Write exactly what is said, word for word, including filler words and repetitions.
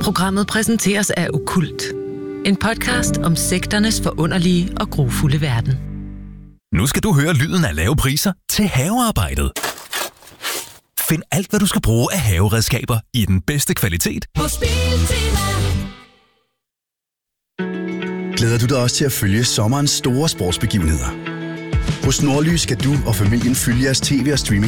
Programmet præsenteres af Okkult. En podcast om sekternes forunderlige og grufulde verden. Nu skal du høre lyden af lave priser til havearbejdet. Find alt, hvad du skal bruge af haveredskaber i den bedste kvalitet På Biltema. Glæder du dig også til at følge sommerens store sportsbegivenheder? Hos Nordlys skal du og familien følge jeres tv og streaming